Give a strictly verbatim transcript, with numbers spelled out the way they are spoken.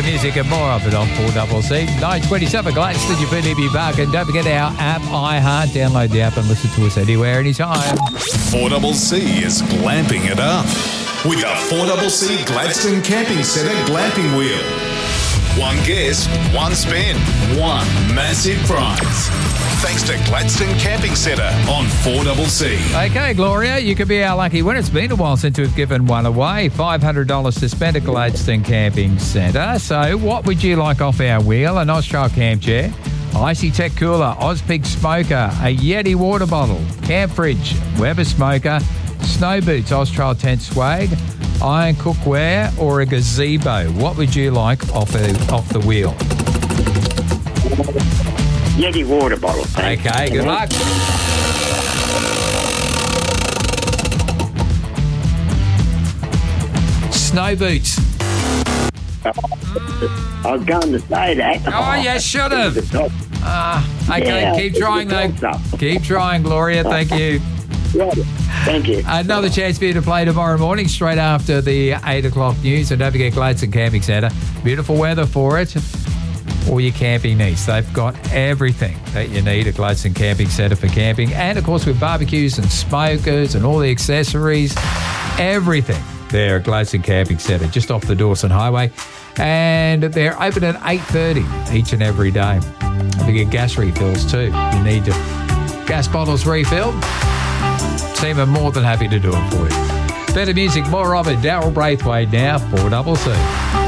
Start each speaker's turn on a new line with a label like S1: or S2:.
S1: music and more of it on four C C. nine twenty-seven Gladstone, you P B Park. And don't forget our app, iHeart. Download the app and listen to us anywhere, anytime.
S2: four C C is glamping it up with a four C C Gladstone Camping Centre glamping wheel. One guest, one spin, one massive prize. Thanks to Gladstone Camping Centre on four C C.
S1: Okay, Gloria, you could be our lucky winner. It's been a while since we've given one away. five hundred dollars to spend at Gladstone Camping Centre. So what would you like off our wheel? An Austral camp chair, Icy Tech cooler, Ozpig smoker, a Yeti water bottle, camp fridge, Weber smoker, snow boots, Austral tent swag, iron cookware, or a gazebo? What would you like off the, off the wheel?
S3: Yeti water bottle. Thanks.
S1: Okay, good luck. Snow boots.
S3: I was going to say that.
S1: Oh, you should have. Ah, okay,
S3: Yeah,
S1: keep trying though.
S3: it's up.
S1: Keep trying, Gloria. Thank you.
S3: Thank you.
S1: Another chance for you to play tomorrow morning, straight after the eight o'clock news. And don't forget Gladstone Camping Centre. Beautiful weather for it. All your camping needs. They've got everything that you need at Gladstone Camping Centre for camping. And, of course, with barbecues and smokers and all the accessories, everything there at Gladstone Camping Centre, just off the Dawson Highway. And they're open at eight thirty each and every day. They get gas refills too. You need your gas bottles refilled. Team are more than happy to do it for you. Better music, more of it. Daryl Braithwaite now, four C C.